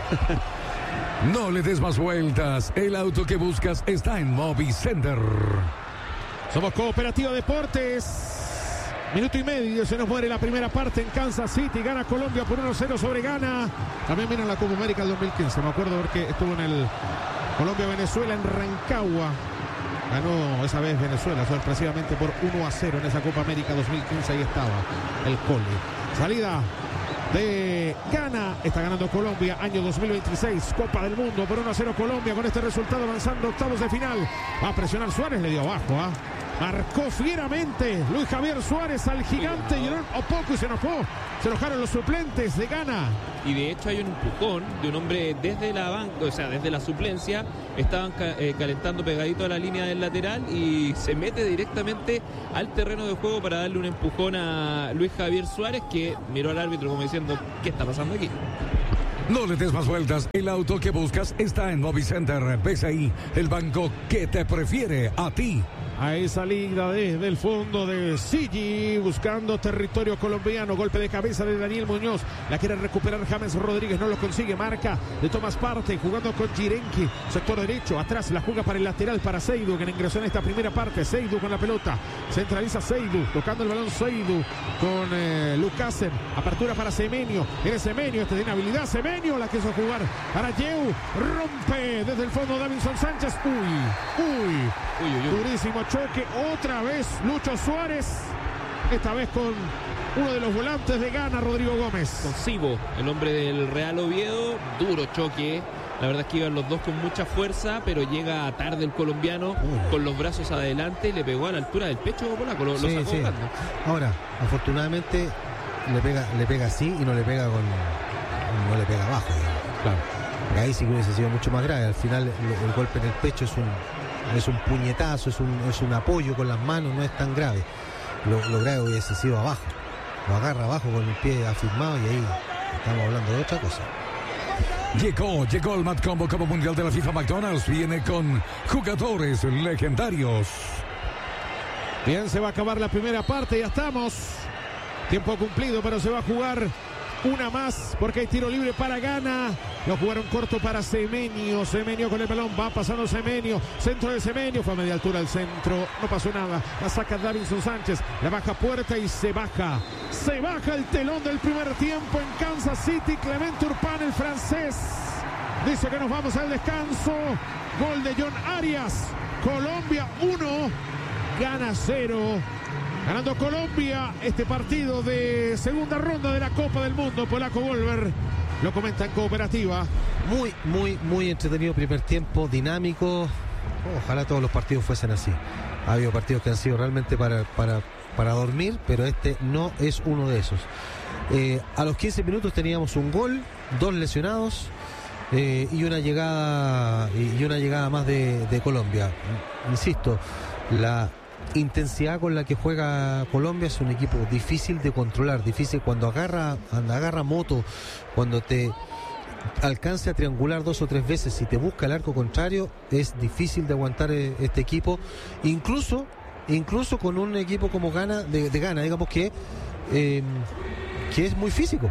No le des más vueltas. El auto que buscas está en Movicenter. Somos Cooperativa Deportes. Minuto y medio, se nos muere la primera parte en Kansas City. Gana Colombia por 1-0 sobre Ghana. También viene la Copa América del 2015. Me acuerdo porque estuvo en el Colombia-Venezuela en Rancagua. Ganó esa vez Venezuela sorpresivamente por 1-0 en esa Copa América 2015. Ahí estaba el Coli. Salida de Ghana. Está ganando Colombia, año 2026, Copa del Mundo por 1-0 Colombia. Con este resultado avanzando octavos de final. Va a presionar Suárez, le dio abajo. Marcó fieramente Luis Javier Suárez al gigante Jerón Opoku y se enojó. Se enojaron los suplentes de Ghana. Y de hecho hay un empujón de un hombre desde la banca, o sea, desde la suplencia. Estaban calentando pegadito a la línea del lateral y se mete directamente al terreno de juego para darle un empujón a Luis Javier Suárez, que miró al árbitro como diciendo, ¿qué está pasando aquí? No le des más vueltas. El auto que buscas está en Movicenter. Ves ahí el banco que te prefiere a ti. Hay salida desde el fondo de Sigi, buscando territorio colombiano. Golpe de cabeza de Daniel Muñoz. La quiere recuperar James Rodríguez, no lo consigue. Marca de Tomás Partey, jugando con Jirenki. Sector derecho, atrás la juega para el lateral, para Seydou, que ingresó en esta primera parte. Seydou con la pelota. Centraliza Seydou, tocando el balón Seydou con Lucasen. Apertura para Semenyo. Viene Semenyo, este tiene habilidad. Semenyo la quiso jugar para Ayew. Rompe desde el fondo Davinson Sánchez. Uy. Durísimo choque, otra vez Lucho Suárez, esta vez con uno de los volantes de Ghana, Rodrigo Gómez. Con Cibo, el hombre del Real Oviedo, duro choque. La verdad es que iban los dos con mucha fuerza, pero llega tarde el colombiano con los brazos adelante y le pegó a la altura del pecho polaco, lo sacó volando. Ahora, afortunadamente le pega así y no le pega abajo. Claro. Porque ahí sí que hubiese sido mucho más grave. Al final el golpe en el pecho es un puñetazo, es un apoyo con las manos, no es tan grave. Lo grave hubiese sido abajo. Lo agarra abajo con el pie afirmado y ahí estamos hablando de otra cosa. Llegó el Mad Combo Copa Mundial de la FIFA. McDonald's viene con jugadores legendarios. Bien, se va a acabar la primera parte, ya estamos. Tiempo cumplido, pero se va a jugar una más porque hay tiro libre para Ghana. Lo jugaron corto para Semenyo. Semenyo con el balón, va pasando Semenyo. Centro de Semenyo, fue a media altura el centro. No pasó nada. La saca Davinson Sánchez. La baja Puerta y se baja. Se baja el telón del primer tiempo en Kansas City. Clement Turpin, el francés, dice que nos vamos al descanso. Gol de John Arias. Colombia 1, Ghana 0. Ganando Colombia este partido de segunda ronda de la Copa del Mundo. Polaco Volver lo comenta en Cooperativa. Muy entretenido primer tiempo, dinámico. Ojalá todos los partidos fuesen así. Ha habido partidos que han sido realmente para dormir, pero este no es uno de esos. A los 15 minutos teníamos un gol, 2 lesionados y una llegada más de Colombia. Insisto, la intensidad con la que juega Colombia es un equipo difícil de controlar, difícil cuando agarra moto, cuando te alcanza a triangular 2 o 3 veces y te busca el arco contrario, es difícil de aguantar este equipo, incluso con un equipo como Ghana, de Ghana, digamos que es muy físico.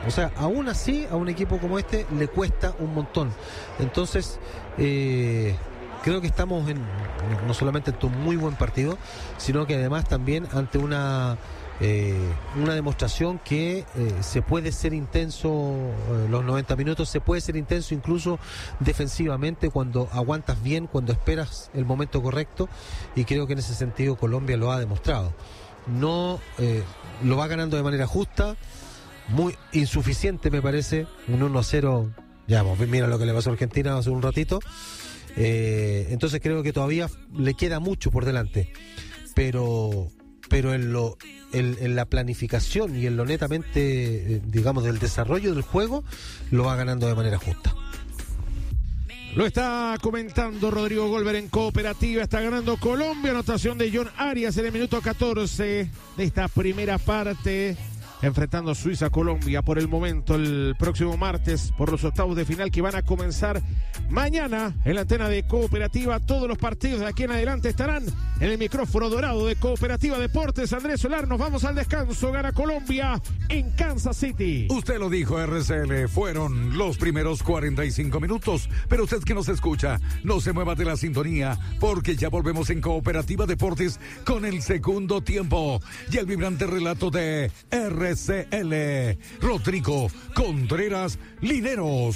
O sea, aún así, a un equipo como este le cuesta un montón. Entonces, creo que estamos no solamente ante un muy buen partido, sino que además también ante una demostración que se puede ser intenso los 90 minutos, se puede ser intenso incluso defensivamente cuando aguantas bien, cuando esperas el momento correcto, y creo que en ese sentido Colombia lo ha demostrado. No lo va ganando de manera justa, muy insuficiente me parece, un 1-0, ya mira lo que le pasó a Argentina hace un ratito. Entonces creo que todavía le queda mucho por delante, pero en la planificación y en lo netamente, digamos, del desarrollo del juego, lo va ganando de manera justa. Lo está comentando Rodrigo Golver en Cooperativa. Está ganando Colombia. Anotación de John Arias en el minuto 14 de esta primera parte. Enfrentando Suiza-Colombia por el momento, el próximo martes, por los octavos de final que van a comenzar mañana en la antena de Cooperativa. Todos los partidos de aquí en adelante estarán en el micrófono dorado de Cooperativa Deportes. Andrés Solar, nos vamos al descanso. Gana Colombia en Kansas City. Usted lo dijo, RCL, fueron los primeros 45 minutos, pero usted que nos escucha, no se mueva de la sintonía, porque ya volvemos en Cooperativa Deportes con el segundo tiempo y el vibrante relato de RCL. Rodrigo Contreras Lineros.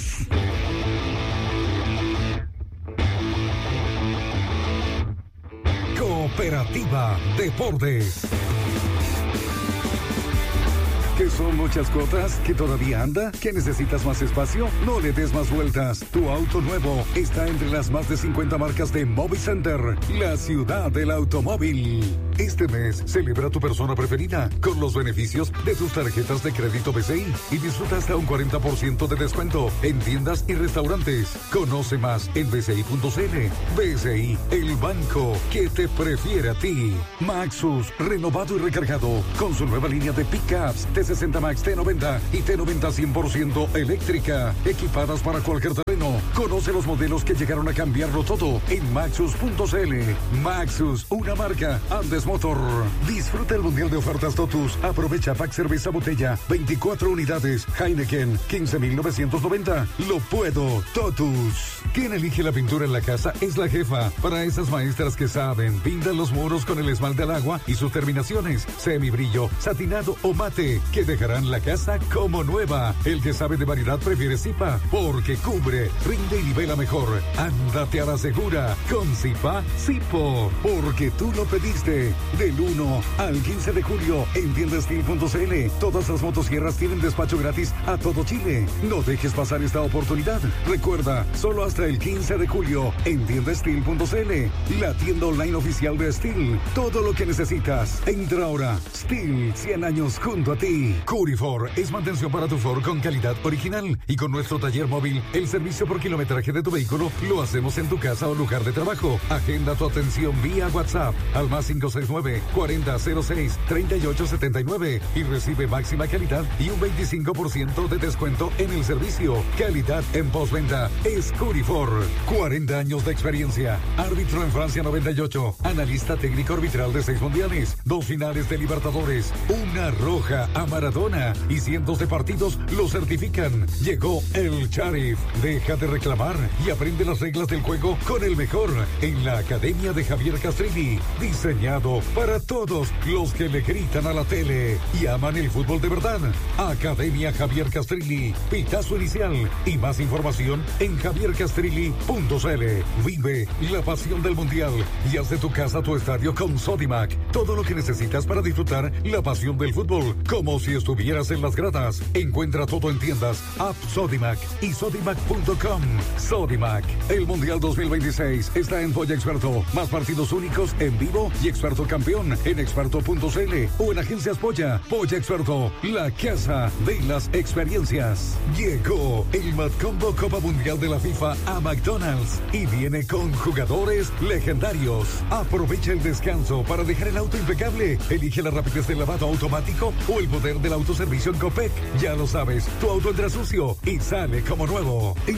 Cooperativa Deportes. ¿Qué son muchas cuotas? ¿Que todavía anda? ¿Que necesitas más espacio? No le des más vueltas. Tu auto nuevo está entre las más de 50 marcas de Movicenter, la ciudad del automóvil. Este mes celebra tu persona preferida con los beneficios de tus tarjetas de crédito BCI y disfruta hasta un 40% de descuento en tiendas y restaurantes. Conoce más en bci.cl. BCI, el banco que te prefiere a ti. Maxus, renovado y recargado con su nueva línea de pickups T60 Max, T90 y T90 100% eléctrica, equipadas para cualquier terreno. Conoce los modelos que llegaron a cambiarlo todo en maxus.cl. Maxus, una marca Andes Motor. Disfruta el mundial de ofertas Totus. Aprovecha pack cerveza botella, 24 unidades. Heineken, 15,990. Lo puedo, Totus. Quien elige la pintura en la casa es la jefa. Para esas maestras que saben, pintan los muros con el esmalte al agua y sus terminaciones, semibrillo, satinado o mate, que dejarán la casa como nueva. El que sabe de variedad prefiere Zipa, porque cubre, rinde y nivela mejor. Ándate a la segura con Zipa Zipo, porque tú lo pediste. Del 1 al 15 de julio en tiendastil.cl. Todas las motosierras tienen despacho gratis a todo Chile. No dejes pasar esta oportunidad. Recuerda, solo hasta el 15 de julio en tiendastil.cl, la tienda online oficial de Steel. Todo lo que necesitas. Entra ahora. Steel, 100 años junto a ti. Curifor es mantención para tu Ford con calidad original, y con nuestro taller móvil, el servicio por kilometraje de tu vehículo lo hacemos en tu casa o lugar de trabajo. Agenda tu atención vía WhatsApp al más 569-4006-3879 y recibe máxima calidad y un 25% de descuento en el servicio. Calidad en postventa es Curifor. 40 años de experiencia. Árbitro en Francia 98. Analista técnico arbitral de 6 mundiales, 2 finales de Libertadores, una roja a Maradona y cientos de partidos lo certifican. Llegó el Sharif. Deja de reclamar y aprende las reglas del juego con el mejor en la Academia de Javier Castrilli. Diseñado para todos los que le gritan a la tele y aman el fútbol de verdad. Academia Javier Castrilli. Pitazo inicial y más información en javiercastrilli.cl. Vive la pasión del mundial y haz de tu casa tu estadio con Sodimac. Todo lo que necesitas para disfrutar la pasión del fútbol, como si estuvieras en las gradas. Encuentra todo en tiendas, app Sodimac y sodimac.com. Sodimac, el Mundial 2026 está en Polla Experto. Más partidos únicos en vivo y Experto campeón en experto.cl o en agencias Polla. Polla Experto, la casa de las experiencias. Llegó el Matcombo Copa Mundial de la FIFA a McDonald's y viene con jugadores legendarios. Aprovecha el descanso para dejar el auto impecable. Elige la rapidez del lavado automático o el poder del autoservicio en Copec. Ya lo sabes, tu auto entra sucio y sale como nuevo. En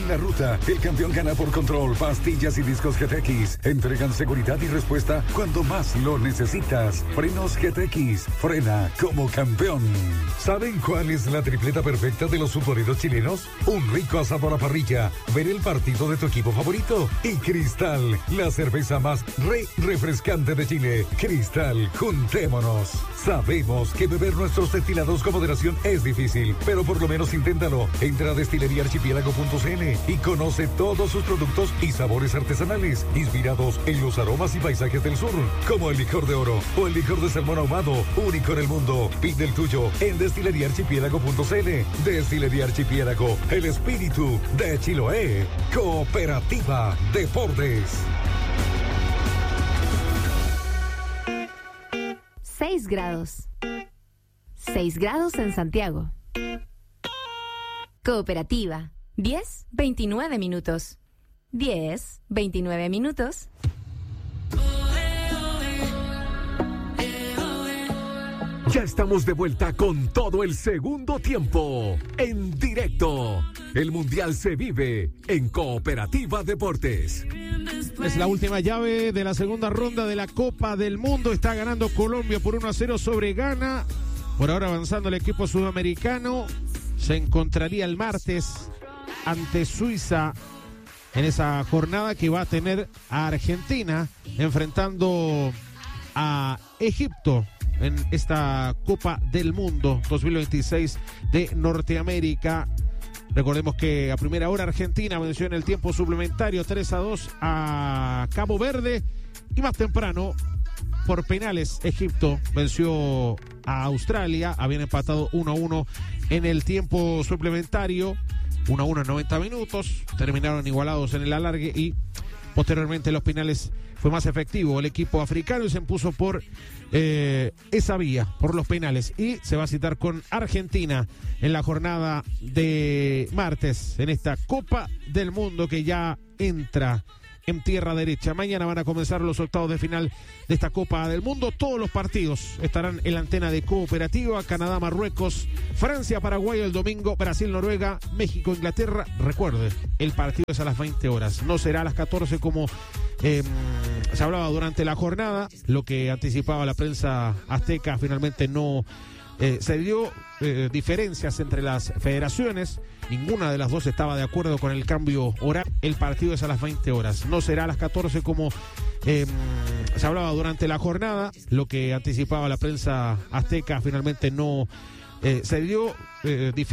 la ruta, el campeón gana por control. Pastillas y discos GTX entregan seguridad y respuesta cuando más lo necesitas. Frenos GTX, frena como campeón. ¿Saben cuál es la tripleta perfecta de los futboleros chilenos? Un rico asado a la parrilla, ver el partido de tu equipo favorito y Cristal, la cerveza más refrescante de Chile. Cristal, juntémonos. Sabemos que beber nuestros destilados con moderación es difícil, pero por lo menos inténtalo. Entra a destileriaarchipiélago.cl y conoce todos sus productos y sabores artesanales, inspirados en los aromas y paisajes del sur, como el licor de oro o el licor de salmón ahumado, único en el mundo. Pide el tuyo en destileriaarchipiélago.cl. Destilería Archipiélago, el espíritu de Chiloé. Cooperativa Deportes. 6 grados. 6 grados en Santiago. Cooperativa. 10:29 minutos. 10:29 minutos. Ya estamos de vuelta con todo el segundo tiempo. En directo. El Mundial se vive en Cooperativa Deportes. Es la última llave de la segunda ronda de la Copa del Mundo. Está ganando Colombia por 1-0 sobre Ghana. Por ahora avanzando el equipo sudamericano. Se encontraría el martes ante Suiza en esa jornada que va a tener a Argentina enfrentando a Egipto en esta Copa del Mundo 2026 de Norteamérica. Recordemos que a primera hora Argentina venció en el tiempo suplementario 3-2 a Cabo Verde, y más temprano por penales Egipto venció a Australia. Habían empatado 1-1 en el tiempo suplementario, 1-1 en 90 minutos, terminaron igualados en el alargue y posteriormente en los penales fue más efectivo el equipo africano y se impuso por esa vía, por los penales, y se va a citar con Argentina en la jornada de martes en esta Copa del Mundo que ya entra en tierra derecha. Mañana van a comenzar los octavos de final de esta Copa del Mundo. Todos los partidos estarán en la antena de Cooperativa. Canadá, Marruecos, Francia, Paraguay el domingo, Brasil, Noruega, México, Inglaterra. Recuerde, el partido es a las 20 horas. No será a las 14 como se hablaba durante la jornada. Lo que anticipaba la prensa azteca finalmente no se dio diferencias entre las federaciones. Ninguna de las dos estaba de acuerdo con el cambio horario. El partido es a las 20 horas. No será a las 14 como se hablaba durante la jornada. Lo que anticipaba la prensa azteca finalmente no se dio diferencias.